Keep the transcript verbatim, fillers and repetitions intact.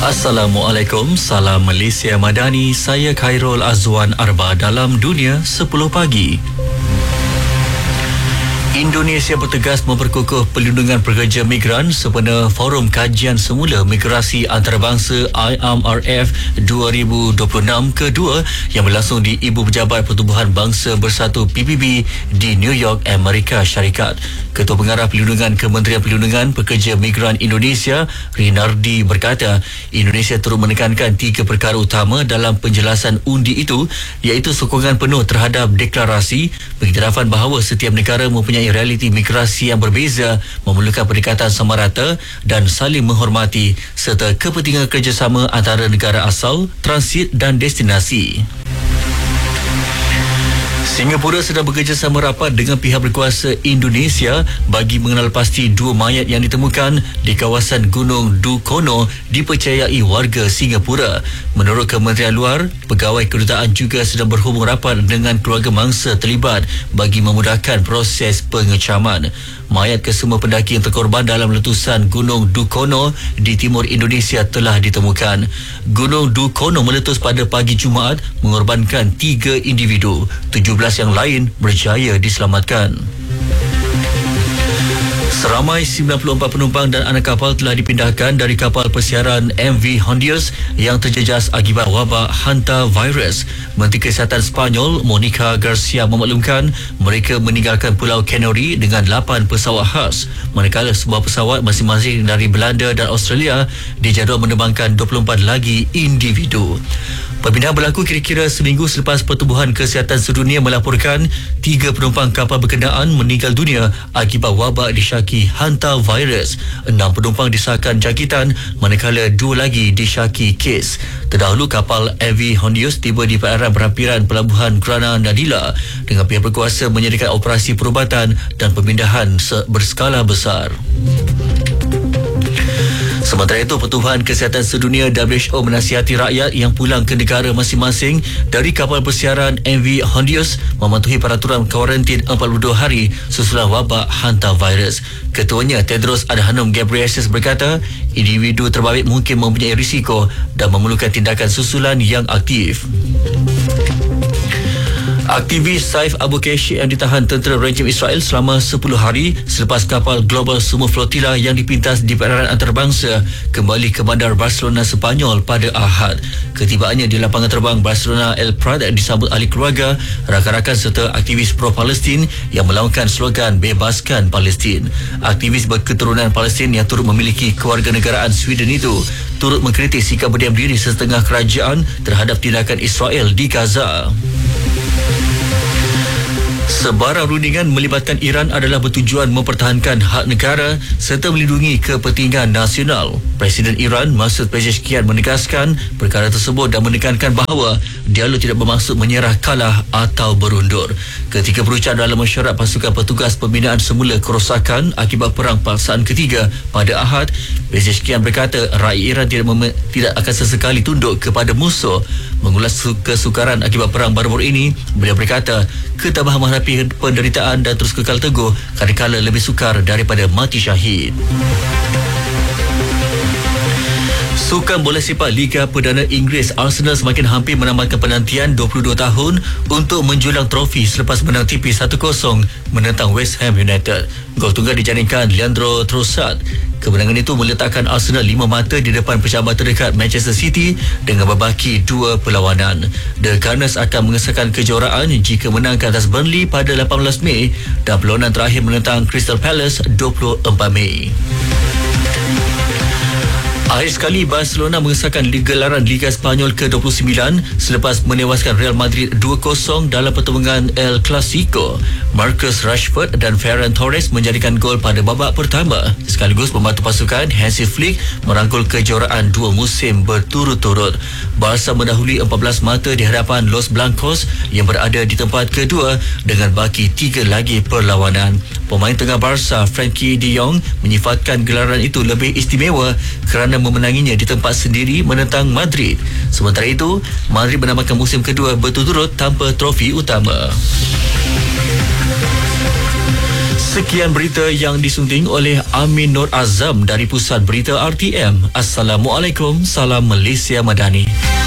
Assalamualaikum, salam Malaysia Madani. Saya Khairul Azwan Arba dalam Dunia sepuluh Pagi. Indonesia bertegas memperkukuh perlindungan pekerja migran sempena Forum Kajian Semula Migrasi Antarabangsa I M R F dua ribu dua puluh enam kedua yang berlangsung di Ibu Pejabat Pertubuhan Bangsa Bersatu P B B di New York, Amerika Syarikat. Ketua Pengarah Perlindungan Kementerian Perlindungan Pekerja Migran Indonesia, Rinardi, berkata Indonesia turut menekankan tiga perkara utama dalam penjelasan undi itu, iaitu sokongan penuh terhadap deklarasi, pengiktirafan bahawa setiap negara mempunyai realiti migrasi yang berbeza, memerlukan pendekatan sama rata dan saling menghormati, serta kepentingan kerjasama antara negara asal, transit dan destinasi. Singapura sedang bekerjasama rapat dengan pihak berkuasa Indonesia bagi mengenal pasti dua mayat yang ditemukan di kawasan Gunung Dukono dipercayai warga Singapura. Menurut Kementerian Luar, pegawai kedutaan juga sedang berhubung rapat dengan keluarga mangsa terlibat bagi memudahkan proses pengecaman. Mayat kesemua pendaki yang terkorban dalam letusan Gunung Dukono di timur Indonesia telah ditemukan. Gunung Dukono meletus pada pagi Jumaat mengorbankan tiga individu. tujuh belas yang lain berjaya diselamatkan. Seramai sembilan puluh empat penumpang dan anak kapal telah dipindahkan dari kapal persiaran M V Hondios yang terjejas akibat wabak hantavirus. Menteri Kesihatan Sepanyol, Monica Garcia, memaklumkan mereka meninggalkan Pulau Canary dengan lapan pesawat khas, manakala sebuah pesawat masing-masing dari Belanda dan Australia dijadual menerbangkan dua puluh empat lagi individu. Pemindahan berlaku kira-kira seminggu selepas Pertubuhan Kesihatan Sedunia melaporkan tiga penumpang kapal berkenaan meninggal dunia akibat wabak disyaki hantavirus. Enam penumpang disahkan jangkitan, manakala dua lagi disyaki kes. Terdahulu kapal M V Hondios tiba di perairan perampiran Pelabuhan Grana Nadila dengan pihak berkuasa menyediakan operasi perubatan dan pemindahan berskala besar. Sementara itu, Pertubuhan Kesihatan Sedunia W H O menasihati rakyat yang pulang ke negara masing-masing dari kapal persiaran M V Hondios mematuhi peraturan kuarantin empat puluh dua hari susulan wabak hantavirus. Ketuanya Tedros Adhanom Ghebreyesus berkata individu terbabit mungkin mempunyai risiko dan memerlukan tindakan susulan yang aktif. Aktivis Saif Abu Keshik yang ditahan tentera rejim Israel selama sepuluh hari selepas kapal Global Sumo Flotilla yang dipintas di perairan antarabangsa kembali ke bandar Barcelona, Sepanyol pada Ahad. Ketibaannya di lapangan terbang Barcelona El Prat disambut ahli keluarga, rakan-rakan serta aktivis pro-Palestin yang melaungkan slogan Bebaskan Palestin. Aktivis berketurunan Palestin yang turut memiliki kewarganegaraan Sweden itu turut mengkritik sikap berdiam diri setengah kerajaan terhadap tindakan Israel di Gaza. Sebarang rundingan melibatkan Iran adalah bertujuan mempertahankan hak negara serta melindungi kepentingan nasional. Presiden Iran Masoud Pezeshkian menegaskan perkara tersebut dan menekankan bahawa dialog tidak bermaksud menyerah, kalah atau berundur. Ketika berucap dalam mesyuarat pasukan petugas pembinaan semula kerosakan akibat perang paksaan ketiga pada Ahad, Pezeshkian berkata rakyat Iran tidak, mem- tidak akan sesekali tunduk kepada musuh. Mengulas kesukaran akibat perang baru-baru ini, beliau berkata ketabahan menghadapi penderitaan dan terus kekal teguh kadang-kala lebih sukar daripada mati syahid. Sukan bola sepak Liga Perdana Inggeris, Arsenal semakin hampir menamatkan penantian dua puluh dua tahun untuk menjulang trofi selepas menang tipis satu kosong menentang West Ham United. Gol tunggal dijaringkan Leandro Trossard. Kemenangan itu meletakkan Arsenal lima mata di depan pencabar terdekat Manchester City dengan berbaki dua perlawanan. The Gunners akan mengesahkan kejuaraan jika menang ke atas Burnley pada lapan belas Mei dan perlawanan terakhir menentang Crystal Palace dua puluh empat Mei. Akhir sekali Barcelona mengesahkan gelaran Liga Sepanyol ke dua puluh sembilan selepas menewaskan Real Madrid dua kosong dalam pertandingan El Clasico. Marcus Rashford dan Ferran Torres menjadikan gol pada babak pertama sekaligus membantu pasukan Hansi Flick merangkul kejuaraan dua musim berturut-turut. Barca mendahului empat belas mata di hadapan Los Blancos yang berada di tempat kedua dengan baki tiga lagi perlawanan. Pemain tengah Barca Frankie de Jong menyifatkan gelaran itu lebih istimewa kerana memenanginya di tempat sendiri menentang Madrid. Sementara itu, Madrid menambahkan musim kedua berturut-turut tanpa trofi utama. Sekian berita yang disunting oleh Amin Nur Azam dari Pusat Berita R T M. Assalamualaikum, salam Malaysia Madani.